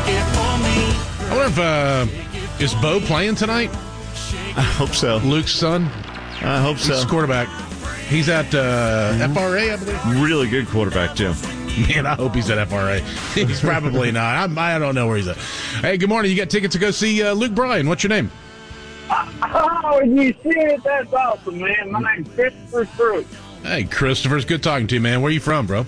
I wonder if is Bo playing tonight? I hope so. Luke's son? I hope so. He's quarterback. He's at FRA, I believe. Really good quarterback, Jim. Man, I hope he's at FRA. He's probably not. I don't know where he's at. Hey, good morning. You got tickets to go see Luke Bryan. What's your name? Oh, you see it? That's awesome, man. My name's Christopher Fruit. Hey, Christopher. It's good talking to you, man. Where you from, bro?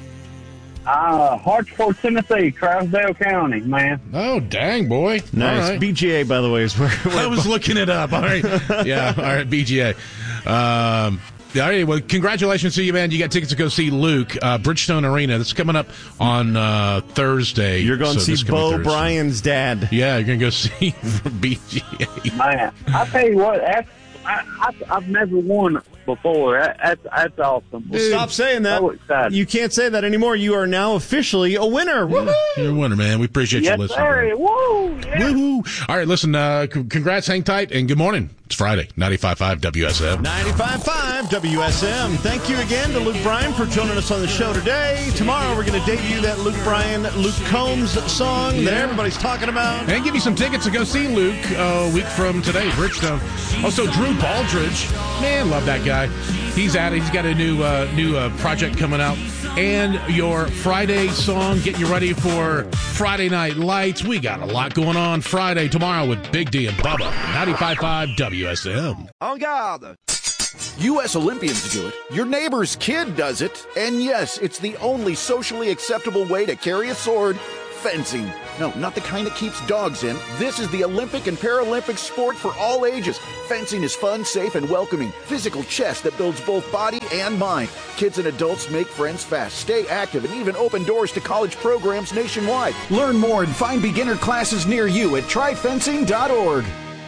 Hartsville, Tennessee, Trousdale County, man. Oh, dang, boy. Nice. All right. BGA, by the way, is where I was looking it up. All right. Yeah, all right, BGA. All right, well, congratulations to you, man. You got tickets to go see Luke, Bridgestone Arena. That's coming up on Thursday. You're going to see Bo Bryan's dad. Yeah, you're going to go see BGA. Man, I tell you what, I've never won before. That's awesome. Well, stop saying that. So excited. You can't say that anymore. You are now officially a winner. Yeah, you're a winner, man. We appreciate you listening. Sir. Woo! Yeah. Woo-hoo. All right, listen, congrats, hang tight, and good morning. It's Friday, 95.5 WSM. 95.5 WSM. Thank you again to Luke Bryan for joining us on the show today. Tomorrow we're going to debut that Luke Bryan, Luke Combs song that everybody's talking about. And give you some tickets to go see Luke a week from today, Bridgestone. Also, Drew Baldridge. Man, love that guy. He's at it. He's got a new project coming out. And your Friday song, getting you ready for Friday Night Lights. We got a lot going on Friday, tomorrow with Big D and Bubba. 95.5 WSM. En garde! U.S. Olympians do it. Your neighbor's kid does it. And yes, it's the only socially acceptable way to carry a sword. Fencing. No, not the kind that keeps dogs in. This is the Olympic and Paralympic sport for all ages. Fencing is fun, safe, and welcoming. Physical chess that builds both body and mind. Kids and adults make friends fast, stay active, and even open doors to college programs nationwide. Learn more and find beginner classes near you at tryfencing.org.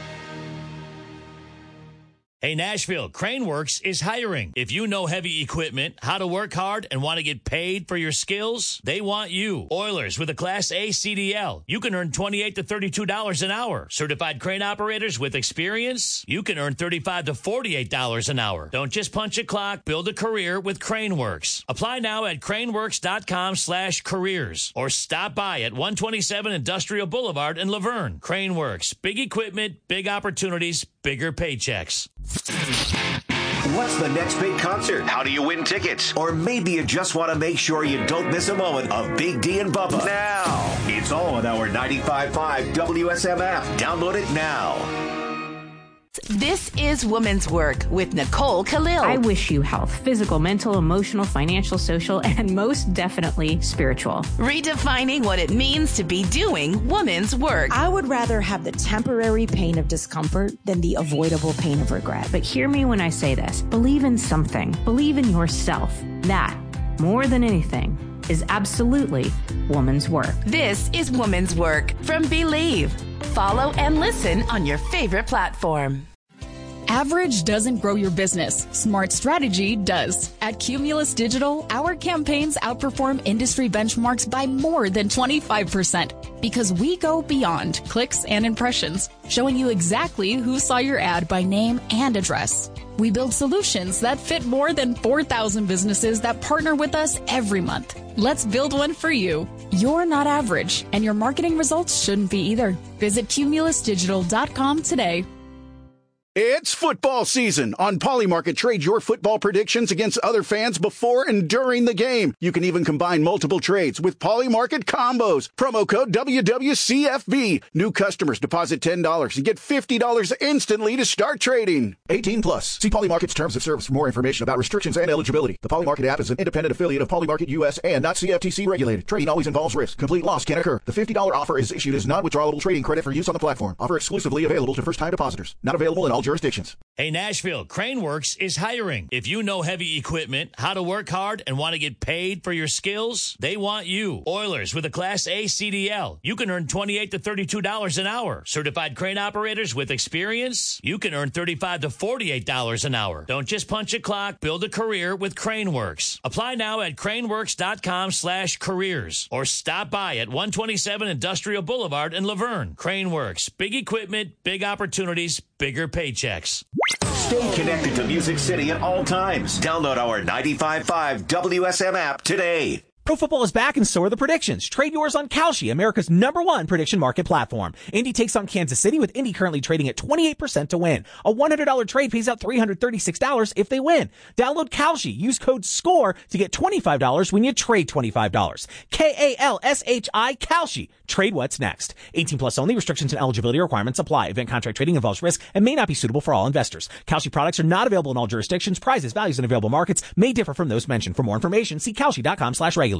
Hey, Nashville, Craneworks is hiring. If you know heavy equipment, how to work hard, and want to get paid for your skills, they want you. Oilers with a Class A CDL. You can earn $28 to $32 an hour. Certified crane operators with experience. You can earn $35 to $48 an hour. Don't just punch a clock. Build a career with Craneworks. Apply now at craneworks.com/careers or stop by at 127 Industrial Boulevard in Laverne. Craneworks. Big equipment, big opportunities, bigger paychecks. What's the next big concert? How do you win tickets? Or maybe you just want to make sure you don't miss a moment of Big D and Bubba. Now, it's all on our 95.5 WSM app. Download it now. This is Woman's Work with Nicole Khalil. I wish you health, physical, mental, emotional, financial, social, and most definitely spiritual. Redefining what it means to be doing woman's work. I would rather have the temporary pain of discomfort than the avoidable pain of regret. But hear me when I say this. Believe in something. Believe in yourself. That, more than anything, is absolutely woman's work. This is Woman's Work from Believe. Follow and listen on your favorite platform. Average doesn't grow your business. Smart strategy does. At Cumulus Digital, our campaigns outperform industry benchmarks by more than 25% because we go beyond clicks and impressions, showing you exactly who saw your ad by name and address. We build solutions that fit more than 4,000 businesses that partner with us every month. Let's build one for you. You're not average, and your marketing results shouldn't be either. Visit cumulusdigital.com today. It's football season. On Polymarket, trade your football predictions against other fans before and during the game. You can even combine multiple trades with Polymarket combos. Promo code WWCFB. New customers deposit $10 and get $50 instantly to start trading. 18 plus. See Polymarket's terms of service for more information about restrictions and eligibility. The Polymarket app is an independent affiliate of Polymarket US and not CFTC regulated. Trading always involves risk. Complete loss can occur. The $50 offer is issued as non-withdrawable trading credit for use on the platform. Offer exclusively available to first-time depositors. Not available in all jurisdictions. Hey, Nashville, Craneworks is hiring. If you know heavy equipment, how to work hard, and want to get paid for your skills, they want you. Oilers with a Class A CDL. You can earn $28 to $32 an hour. Certified crane operators with experience. You can earn $35 to $48 an hour. Don't just punch a clock. Build a career with Craneworks. Apply now at craneworks.com/careers or stop by at 127 Industrial Boulevard in Laverne. Craneworks. Big equipment, big opportunities, bigger paychecks. Stay connected to Music City at all times. Download our 95.5 WSM app today. Pro football is back and so are the predictions. Trade yours on Kalshi, America's #1 prediction market platform. Indy takes on Kansas City, with Indy currently trading at 28% to win. A $100 trade pays out $336 if they win. Download Kalshi. Use code SCORE to get $25 when you trade $25. Kalshi, Kalshi. Trade what's next. 18 plus only. Restrictions and eligibility requirements apply. Event contract trading involves risk and may not be suitable for all investors. Kalshi products are not available in all jurisdictions. Prices, values, and available markets may differ from those mentioned. For more information, see Kalshi.com/regulatory.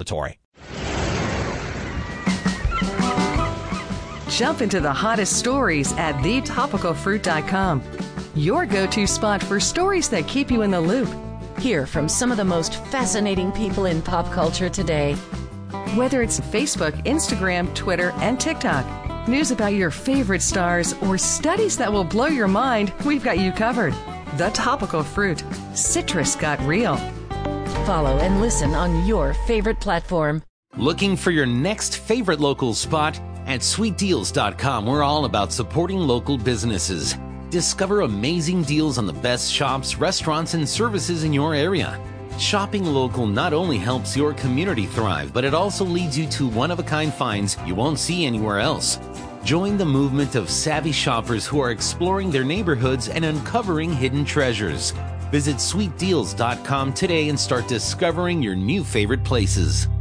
Jump into the hottest stories at thetopicalfruit.com. Your go-to spot for stories that keep you in the loop. Hear from some of the most fascinating people in pop culture today. Whether it's Facebook, Instagram, Twitter, and TikTok, news about your favorite stars, or studies that will blow your mind, we've got you covered. The Topical Fruit. Citrus got real. Follow and listen on your favorite platform. Looking for your next favorite local spot? At sweetdeals.com, we're all about supporting local businesses. Discover amazing deals on the best shops, restaurants, and services in your area. Shopping local not only helps your community thrive, but it also leads you to one-of-a-kind finds you won't see anywhere else. Join the movement of savvy shoppers who are exploring their neighborhoods and uncovering hidden treasures. Visit sweetdeals.com today and start discovering your new favorite places.